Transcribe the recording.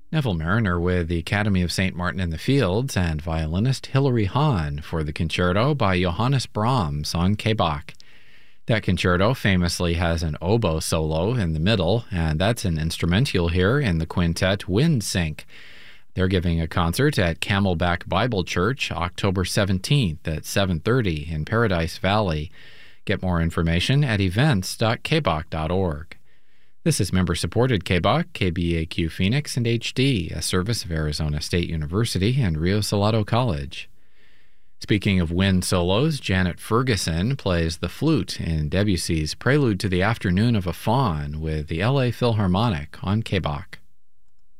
Neville Mariner with the Academy of St. Martin in the Fields and violinist Hilary Hahn for the concerto by Johannes Brahms on K-Bach. That concerto famously has an oboe solo in the middle, and that's an instrument you'll hear in the quintet Wind Sync. They're giving a concert at Camelback Bible Church October 17th at 7:30 in Paradise Valley. Get more information at events.kbach.org. This is member-supported KBAQ, KBAQ Phoenix, and HD, a service of Arizona State University and Rio Salado College. Speaking of wind solos, Janet Ferguson plays the flute in Debussy's Prelude to the Afternoon of a Faun with the LA Philharmonic on KBAQ.